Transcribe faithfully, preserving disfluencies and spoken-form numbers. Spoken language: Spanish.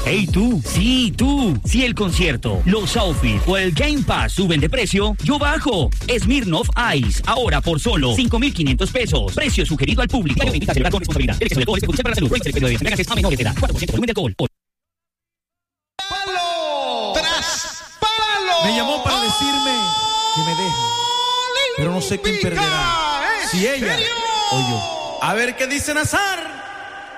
Hey tú, sí tú, si el concierto, los outfits o el Game Pass suben de precio, yo bajo. Smirnoff Ice, ahora por solo cinco mil quinientos pesos. Precio sugerido al público. Invita a celebrar con responsabilidad. El exceso de alcohol es perjudicial para la salud. Prohíbe el periodo de embriaguez a menores de edad. cuatro por ciento volumen de alcohol. ¡Palo! ¡Tras palo! Me llamó para decirme que me deja, pero no sé quién perderá, si ella o yo. A ver qué dice Nazar.